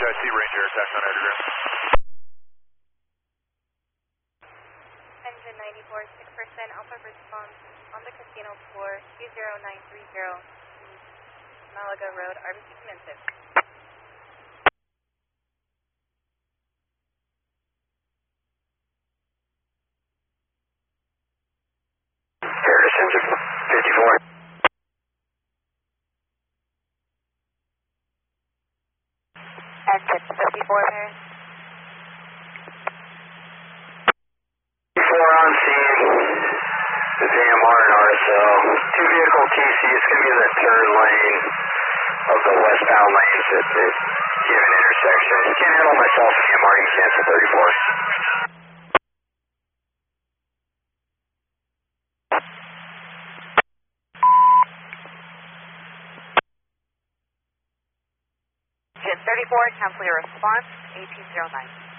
Sea Ranger, attack on aerogram. Engine 94, 6% Alpha response on the casino floor, 20930, Malaga Road, RBC commences. Paris engine 54. Engine 54, Paris. 54 on scene. It's AMR and RSL. Two vehicle TC. It's going to be the third lane of the westbound lanes at the given intersection. Can't handle myself in AMR. You can cancel 34. Engine 34, cancel your response, 1809.